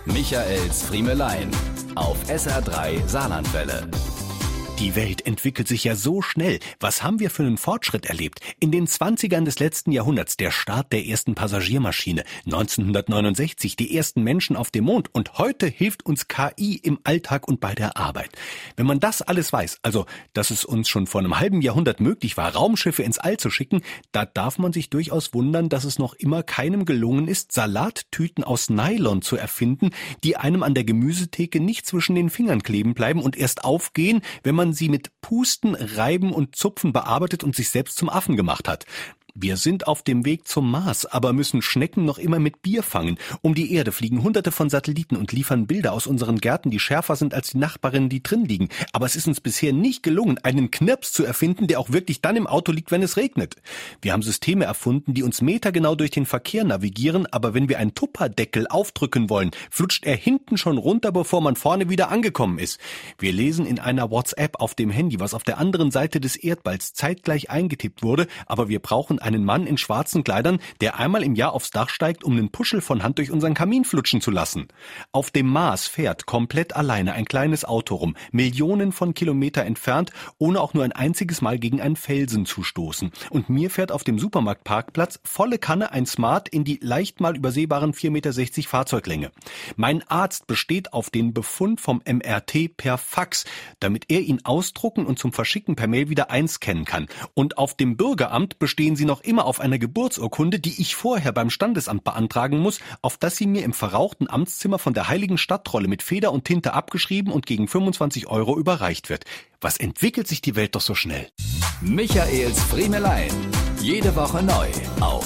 Michaels Friemelein auf SR3 Saarlandwelle. Die Welt entwickelt sich ja so schnell. Was haben wir für einen Fortschritt erlebt? In den 20ern des letzten Jahrhunderts der Start der ersten Passagiermaschine, 1969 die ersten Menschen auf dem Mond und heute hilft uns KI im Alltag und bei der Arbeit. Wenn man das alles weiß, also dass es uns schon vor einem halben Jahrhundert möglich war, Raumschiffe ins All zu schicken, da darf man sich durchaus wundern, dass es noch immer keinem gelungen ist, Salattüten aus Nylon zu erfinden, die einem an der Gemüsetheke nicht zwischen den Fingern kleben bleiben und erst aufgehen, wenn man sie mit Pusten, Reiben und Zupfen bearbeitet und sich selbst zum Affen gemacht hat. Wir sind auf dem Weg zum Mars, aber müssen Schnecken noch immer mit Bier fangen. Um die Erde fliegen Hunderte von Satelliten und liefern Bilder aus unseren Gärten, die schärfer sind als die Nachbarinnen, die drin liegen. Aber es ist uns bisher nicht gelungen, einen Knirps zu erfinden, der auch wirklich dann im Auto liegt, wenn es regnet. Wir haben Systeme erfunden, die uns metergenau durch den Verkehr navigieren, aber wenn wir einen Tupperdeckel aufdrücken wollen, flutscht er hinten schon runter, bevor man vorne wieder angekommen ist. Wir lesen in einer WhatsApp auf dem Handy, was auf der anderen Seite des Erdballs zeitgleich eingetippt wurde, aber wir brauchen einen Mann in schwarzen Kleidern, der einmal im Jahr aufs Dach steigt, um einen Puschel von Hand durch unseren Kamin flutschen zu lassen. Auf dem Mars fährt komplett alleine ein kleines Auto rum, Millionen von Kilometer entfernt, ohne auch nur ein einziges Mal gegen einen Felsen zu stoßen. Und mir fährt auf dem Supermarktparkplatz volle Kanne ein Smart in die leicht mal übersehbaren 4,60 Meter Fahrzeuglänge. Mein Arzt besteht auf den Befund vom MRT per Fax, damit er ihn ausdrucken und zum Verschicken per Mail wieder einscannen kann. Und auf dem Bürgeramt bestehen sie noch immer auf einer Geburtsurkunde, die ich vorher beim Standesamt beantragen muss, auf das sie mir im verrauchten Amtszimmer von der Heiligen Stadtrolle mit Feder und Tinte abgeschrieben und gegen 25 € überreicht wird. Was entwickelt sich die Welt doch so schnell? Michaels Friemelein. Jede Woche neu auf